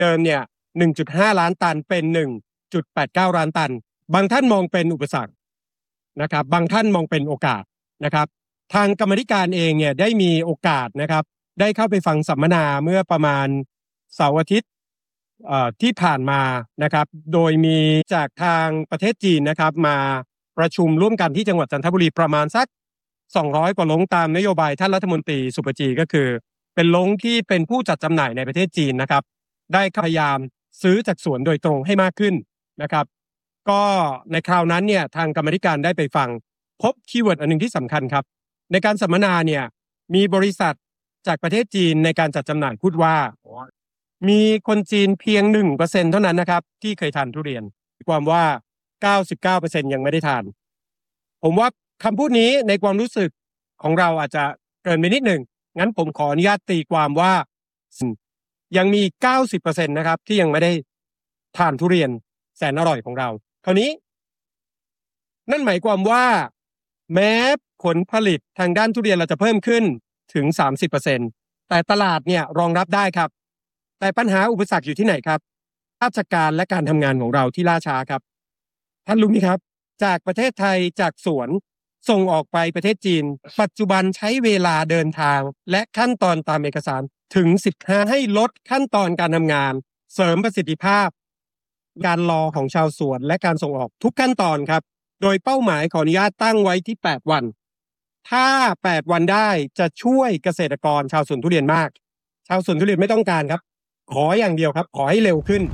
เดิมเนี่ย 1.5 ล้านตันเป็น 1.89 ล้านตันบางท่านมองเป็นอุปสรรคนะครับบางท่านมองเป็นโอกาสนะครับทางกรรมาธิการเองเนี่ยได้มีโอกาสนะครับได้เข้าไปฟังสัมมนาเมื่อประมาณเสาร์อาทิตย์ที่ผ่านมานะครับโดยมีจากทางประเทศจีนนะครับมาประชุมร่วมกันที่จังหวัดจันทบุรีประมาณสัก200 กว่าโรงตามนโยบายท่านรัฐมนตรีสุปจีก็คือเป็นโรงที่เป็นผู้จัดจำหน่ายในประเทศจีนนะครับได้พยายามซื้อจากสวนโดยตรงให้มากขึ้นนะครับก็ในคราวนั้นเนี่ยทางกรรมาธิการได้ไปฟังพบคีย์เวิร์ดอันนึงที่สำคัญครับในการสัมมนาเนี่ยมีบริษัทจากประเทศจีนในการจัดจำหน่ายพูดว่ามีคนจีนเพียง 1% เท่านั้นนะครับที่เคยทานทุเรียนความว่า 99% ยังไม่ได้ทานผมว่าคำพูดนี้ในความรู้สึกของเราอาจจะเกินไปนิดหนึ่งงั้นผมขออนุญาตตีความว่ายังมี 90% นะครับที่ยังไม่ได้ทานทุเรียนแสนอร่อยของเราคราวนี้นั่นหมายความว่าแม้ผลผลิตทางด้านทุเรียนเราจะเพิ่มขึ้นถึง 30% แต่ตลาดเนี่ยรองรับได้ครับแต่ปัญหาอุปสรรคอยู่ที่ไหนครับราชการและการทำงานของเราที่ล่าช้าครับท่านรู้ไหมครับจากประเทศไทยจากสวนส่งออกไปประเทศจีนปัจจุบันใช้เวลาเดินทางและขั้นตอนตามเอกสารถึง15ให้ลดขั้นตอนการทำงานเสริมประสิทธิภาพการรอของชาวสวนและการส่งออกทุกขั้นตอนครับโดยเป้าหมายขออนุญาตตั้งไว้ที่8 วันถ้า8 วันได้จะช่วยเกษตรกรชาวสวนทุเรียนมากชาวสวนทุเรียนไม่ต้องการครับขออย่างเดียวครับขอให้เร็วขึ้น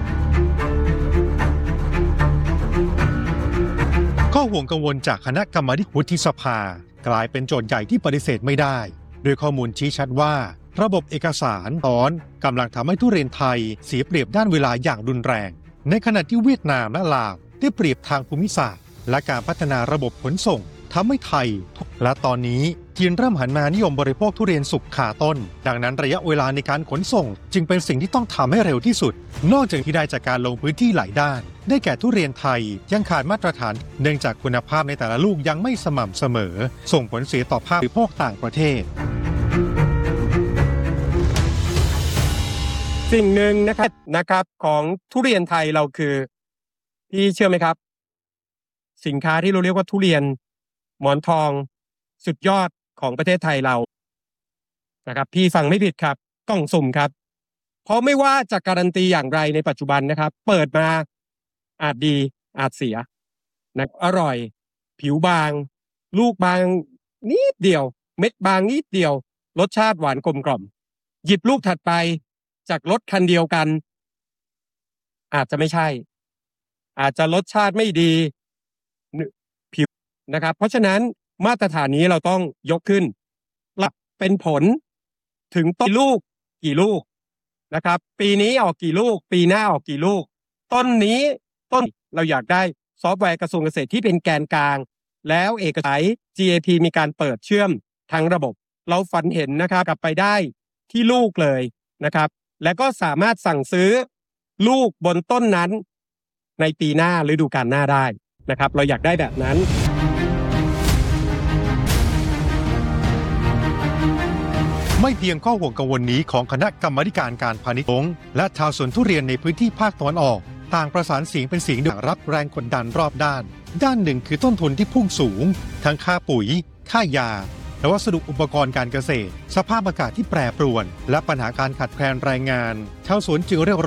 ข้อห่วงกังวลจากคณะกรรมาธิการวุฒิสภากลายเป็นโจทย์ใหญ่ที่ปฏิเสธไม่ได้โดยข้อมูลชี้ชัดว่าระบบเอกสารตอนกำลังทำให้ทุเรียนไทยเสียเปรียบด้านเวลาอย่างรุนแรงในขณะที่เวียดนามและลาวได้เปรียบทางภูมิศาสตร์และการพัฒนาระบบขนส่งทำให้ไทยและตอนนี้จีนเริ่มหันมานิยมบริโภคทุเรียนสุกขาต้นดังนั้นระยะเวลาในการขนส่งจึงเป็นสิ่งที่ต้องทำให้เร็วที่สุดนอกจากที่ได้จากการลงพื้นที่หลายด้านได้แก่ทุเรียนไทยยังขาดมาตรฐานเนื่องจากคุณภาพในแต่ละลูกยังไม่สม่ำเสมอส่งผลเสียต่อภาคบริโภคต่างประเทศสิ่งหนึ่งนะครับของทุเรียนไทยเราคือพี่เชื่อไหมครับสินค้าที่เราเรียกว่าทุเรียนหมอนทองสุดยอดของประเทศไทยเรานะครับพี่ฟังไม่ผิดครับกล่องสุ่มครับเพราะไม่ว่าจะการันตีอย่างไรในปัจจุบันนะครับเปิดมาอาจดีอาจเสียนะอร่อยผิวบางลูกบางนิดเดียวเม็ดบางนิดเดียวรสชาติหวานกลมกล่อมหยิบลูกถัดไปจากรถคันเดียวกันอาจจะไม่ใช่อาจจะรสชาติไม่ดีผิวนะครับเพราะฉะนั้นมาตรฐานนี้เราต้องยกขึ้นเป็นผลถึงต้นลูกกี่ลูกนะครับปีนี้ออกกี่ลูกปีหน้าออกกี่ลูกต้นเราอยากได้ซอฟต์แวร์กระทรวงเกษตรที่เป็นแกนกลางแล้วเอกสาร GAP มีการเปิดเชื่อมทั้งระบบเราฝันเห็นนะครับกลับไปได้ที่ลูกเลยนะครับและก็สามารถสั่งซื้อลูกบนต้นนั้นในปีหน้าฤดูกาลหน้าได้นะครับเราอยากได้แบบนั้นไม่เพียงข้อห่วงกังวลนี้ของคณะกรรมาธิการการพาณิชย์และชาวสวนทุเรียนในพื้นที่ภาคตะวันออกต่างประสานเสียงเป็นเสียงเดียวกันรับแรงกดดันรอบด้านหนึ่งคือต้นทุนที่พุ่งสูงทั้งค่าปุ๋ยค่ายาและวัสดุอุปกรณ์การเกษตรสภาพอากาศที่แปรปรวนและปัญหาการขาดแคลนแรงงานชาวสวนจึงเรียก